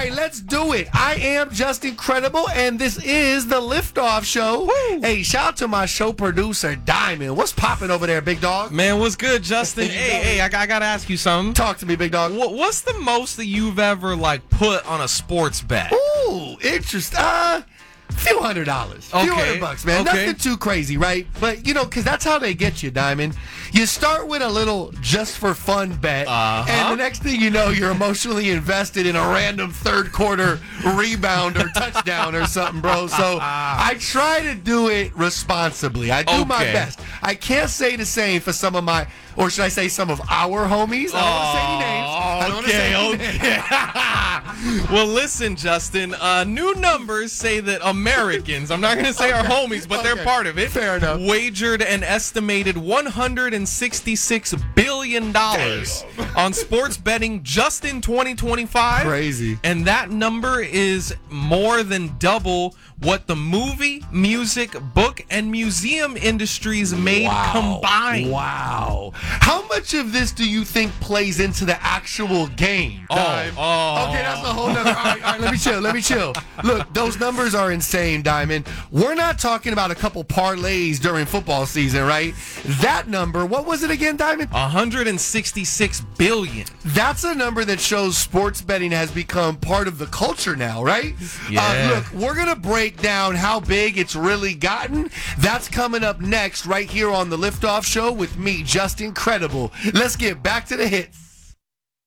right, let's do it. I am just incredible, and this is the Liftoff Show. Woo. Hey, shout out to my show producer, Diamond. What's popping over there, big dog? Man, what's good, Justin? Hey, I gotta ask you something. Talk to me, big dog. What's the most that you've ever put on a sports bet? Ooh, interesting. Few $100. Few $100, man. Okay. Nothing too crazy, right? But, because that's how they get you, Diamond. You start with a little just for fun bet, and the next thing you know, you're emotionally invested in a random third quarter rebound or touchdown or something, bro. So I try to do it responsibly. I do my best. I can't say the same for some of my, or should I say some of our homies? I don't want to say any names. Well, listen, Justin. New numbers say that Americans, I'm not going to say our homies, but they're part of it. Fair enough. Wagered an estimated $166 billion on sports betting just in 2025. Crazy. And that number is more than double what the movie, music, book, and museum industries made combined. Wow. How much of this do you think plays into the actual game? Okay, that's a whole nother. All right, let me chill. Look, those numbers are insane, Diamond. We're not talking about a couple parlays during football season, right? That number, what was it again, Diamond? $166 billion. That's a number that shows sports betting has become part of the culture now, right? Yeah. Look, we're going to break down how big it's really gotten. That's coming up next right here on the Liftoff Show with me, Just Incredible. Let's get back to the hits.